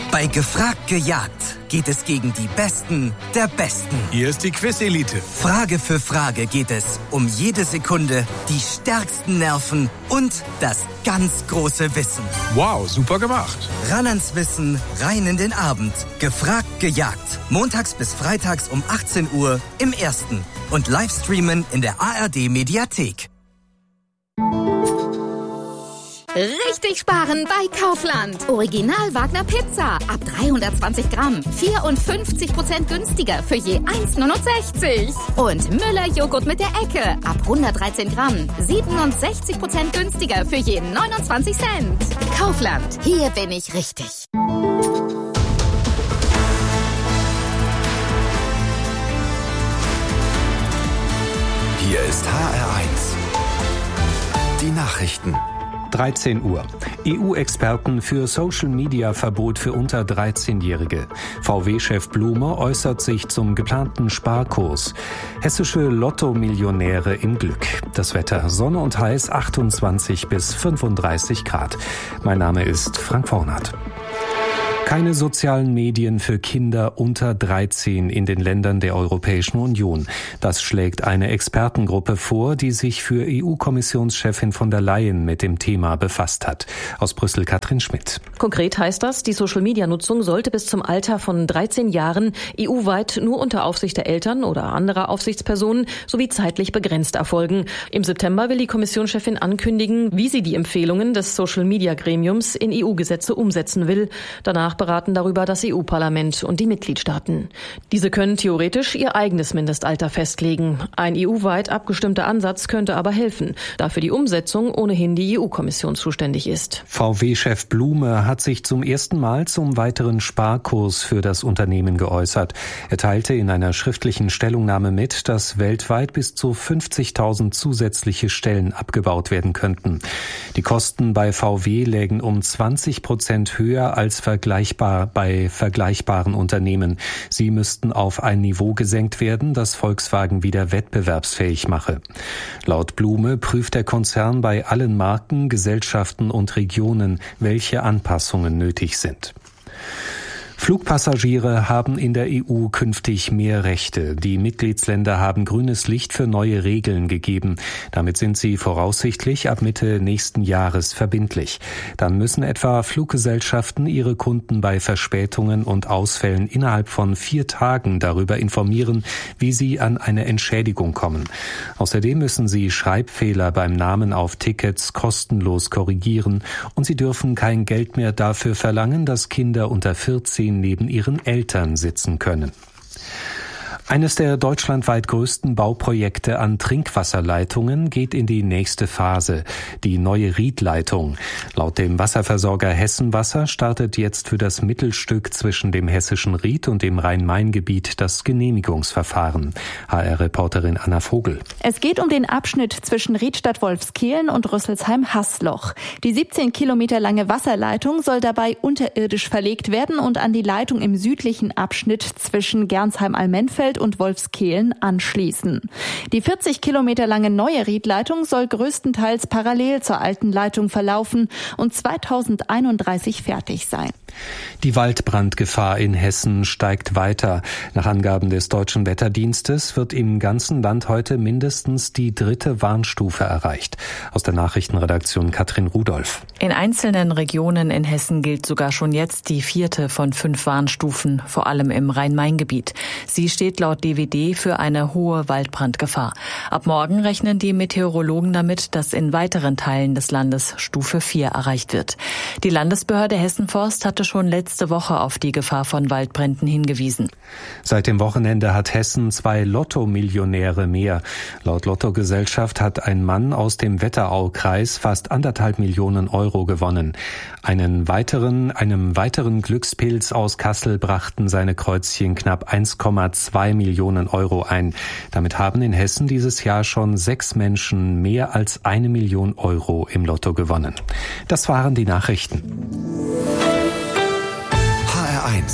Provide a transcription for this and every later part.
Bei Gefragt gejagt geht es gegen die Besten der Besten. Hier ist die Quiz-Elite. Frage für Frage geht es um jede Sekunde, die stärksten Nerven und das ganz große Wissen. Wow, super gemacht. Ran ans Wissen, rein in den Abend. Gefragt gejagt. Montags bis freitags um 18 Uhr im Ersten. Und Livestreamen in der ARD-Mediathek. Richtig sparen bei Kaufland. Original Wagner Pizza. Ab 320 Gramm. 54% günstiger für je 1,69. Und Müller Joghurt mit der Ecke. Ab 113 Gramm. 67% günstiger für je 29 Cent. Kaufland. Hier bin ich richtig. Hier ist HR1. Die Nachrichten. 13 Uhr. EU-Experten für Social-Media-Verbot für unter 13-Jährige. VW-Chef Blume äußert sich zum geplanten Sparkurs. Hessische Lotto-Millionäre im Glück. Das Wetter: Sonne und heiß, 28 bis 35 Grad. Mein Name ist Frank Vornert. Keine sozialen Medien für Kinder unter 13 in den Ländern der Europäischen Union. Das schlägt eine Expertengruppe vor, die sich für EU-Kommissionschefin von der Leyen mit dem Thema befasst hat. Aus Brüssel Katrin Schmidt. Konkret heißt das, die Social-Media-Nutzung sollte bis zum Alter von 13 Jahren EU-weit nur unter Aufsicht der Eltern oder anderer Aufsichtspersonen sowie zeitlich begrenzt erfolgen. Im September will die Kommissionschefin ankündigen, wie sie die Empfehlungen des Social-Media-Gremiums in EU-Gesetze umsetzen will. Danach beraten darüber das EU-Parlament und die Mitgliedstaaten. Diese können theoretisch ihr eigenes Mindestalter festlegen. Ein EU-weit abgestimmter Ansatz könnte aber helfen, da für die Umsetzung ohnehin die EU-Kommission zuständig ist. VW-Chef Blume hat sich zum ersten Mal zum weiteren Sparkurs für das Unternehmen geäußert. Er teilte in einer schriftlichen Stellungnahme mit, dass weltweit bis zu 50.000 zusätzliche Stellen abgebaut werden könnten. Die Kosten bei VW lägen um 20% höher als bei vergleichbaren Unternehmen. Sie müssten auf ein Niveau gesenkt werden, das Volkswagen wieder wettbewerbsfähig mache. Laut Blume prüft der Konzern bei allen Marken, Gesellschaften und Regionen, welche Anpassungen nötig sind. Flugpassagiere haben in der EU künftig mehr Rechte. Die Mitgliedsländer haben grünes Licht für neue Regeln gegeben. Damit sind sie voraussichtlich ab Mitte nächsten Jahres verbindlich. Dann müssen etwa Fluggesellschaften ihre Kunden bei Verspätungen und Ausfällen innerhalb von 4 Tagen darüber informieren, wie sie an eine Entschädigung kommen. Außerdem müssen sie Schreibfehler beim Namen auf Tickets kostenlos korrigieren und sie dürfen kein Geld mehr dafür verlangen, dass Kinder unter 14 neben ihren Eltern sitzen können. Eines der deutschlandweit größten Bauprojekte an Trinkwasserleitungen geht in die nächste Phase, die neue Riedleitung. Laut dem Wasserversorger Hessenwasser startet jetzt für das Mittelstück zwischen dem hessischen Ried und dem Rhein-Main-Gebiet das Genehmigungsverfahren. HR-Reporterin Anna Vogel. Es geht um den Abschnitt zwischen Riedstadt-Wolfskehlen und Rüsselsheim-Haßloch. Die 17 Kilometer lange Wasserleitung soll dabei unterirdisch verlegt werden und an die Leitung im südlichen Abschnitt zwischen Gernsheim-Allmennfeld und Wolfskehlen anschließen. Die 40 Kilometer lange neue Riedleitung soll größtenteils parallel zur alten Leitung verlaufen und 2031 fertig sein. Die Waldbrandgefahr in Hessen steigt weiter. Nach Angaben des Deutschen Wetterdienstes wird im ganzen Land heute mindestens die 3. Warnstufe erreicht. Aus der Nachrichtenredaktion Katrin Rudolph. In einzelnen Regionen in Hessen gilt sogar schon jetzt die 4. von 5 Warnstufen, vor allem im Rhein-Main-Gebiet. Sie steht laut DWD für eine hohe Waldbrandgefahr. Ab morgen rechnen die Meteorologen damit, dass in weiteren Teilen des Landes Stufe 4 erreicht wird. Die Landesbehörde Hessen-Forst hatte schon letzte Woche auf die Gefahr von Waldbränden hingewiesen. Seit dem Wochenende hat Hessen 2 Lotto-Millionäre mehr. Laut Lottogesellschaft hat ein Mann aus dem Wetteraukreis fast 1,5 Millionen Euro gewonnen. Einem weiteren Glückspilz aus Kassel brachten seine Kreuzchen knapp 1,2 Millionen Euro ein. Damit haben in Hessen dieses Jahr schon 6 Menschen mehr als 1 Million Euro im Lotto gewonnen. Das waren die Nachrichten. HR1,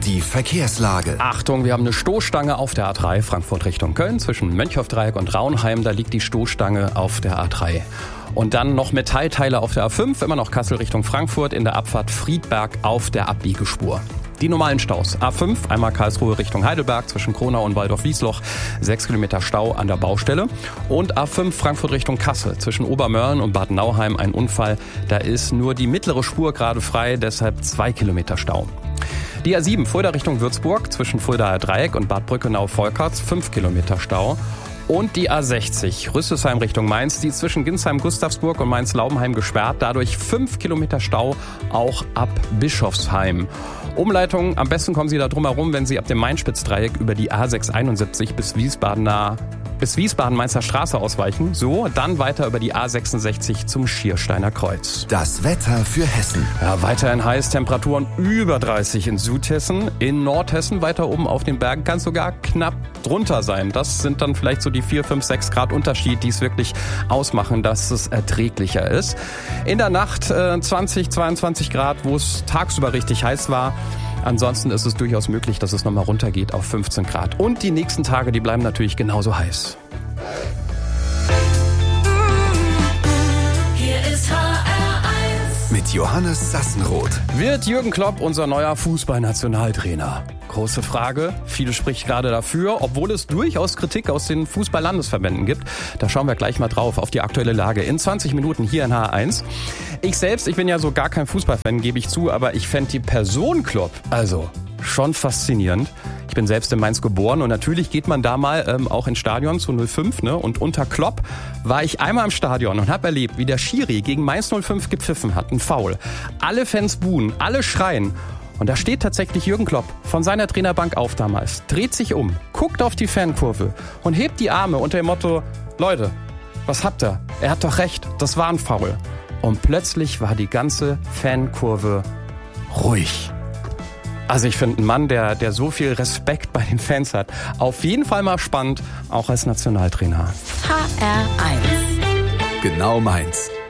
Die Verkehrslage. Achtung, wir haben eine Stoßstange auf der A3 Frankfurt Richtung Köln zwischen Mönchhofdreieck und Raunheim. Da liegt die Stoßstange auf der A3. Und dann noch Metallteile auf der A5, immer noch Kassel Richtung Frankfurt in der Abfahrt Friedberg auf der Abbiegespur. Die normalen Staus. A5, einmal Karlsruhe Richtung Heidelberg zwischen Kronau und Waldorf-Wiesloch, 6 Kilometer Stau an der Baustelle. Und A5 Frankfurt Richtung Kassel zwischen Obermörlen und Bad Nauheim ein Unfall. Da ist nur die mittlere Spur gerade frei, deshalb 2 Kilometer Stau. Die A7 Fulda Richtung Würzburg zwischen Fuldaer Dreieck und Bad Brückenau-Volkerts, 5 Kilometer Stau. Und die A60 Rüsselsheim Richtung Mainz, die zwischen Ginsheim-Gustavsburg und Mainz-Laubenheim gesperrt. Dadurch 5 Kilometer Stau auch ab Bischofsheim. Umleitung, am besten kommen Sie da drum herum, wenn Sie ab dem Main-Spitz-Dreieck über die A671 bis Wiesbaden-Mainzer Straße ausweichen. So, dann weiter über die A66 zum Schiersteiner Kreuz. Das Wetter für Hessen. Ja, weiterhin heiß, Temperaturen über 30 in Südhessen. In Nordhessen weiter oben auf den Bergen kann es sogar knapp drunter sein. Das sind dann vielleicht so die 4, 5, 6 Grad Unterschied, die es wirklich ausmachen, dass es erträglicher ist. In der Nacht 20, 22 Grad, wo es tagsüber richtig heiß war. Ansonsten ist es durchaus möglich, dass es nochmal runtergeht auf 15 Grad. Und die nächsten Tage, die bleiben natürlich genauso heiß. Hier ist HR1 mit Johannes Sassenroth. Wird Jürgen Klopp unser neuer Fußballnationaltrainer? Große Frage. Viele sprechen gerade dafür, obwohl es durchaus Kritik aus den Fußball-Landesverbänden gibt. Da schauen wir gleich mal drauf auf die aktuelle Lage in 20 Minuten hier in HR1. Ich bin ja so gar kein Fußballfan, gebe ich zu, aber ich fände die Person Klopp also schon faszinierend. Ich bin selbst in Mainz geboren und natürlich geht man da mal auch ins Stadion zu 05. Ne? Und unter Klopp war ich einmal im Stadion und habe erlebt, wie der Schiri gegen Mainz 05 gepfiffen hat, ein Foul. Alle Fans buhen, alle schreien. Und da steht tatsächlich Jürgen Klopp von seiner Trainerbank auf damals, dreht sich um, guckt auf die Fankurve und hebt die Arme unter dem Motto, Leute, was habt ihr? Er hat doch recht, das war ein Foul. Und plötzlich war die ganze Fankurve ruhig. Also ich finde einen Mann, der so viel Respekt bei den Fans hat, auf jeden Fall mal spannend, auch als Nationaltrainer. HR1. Genau meins.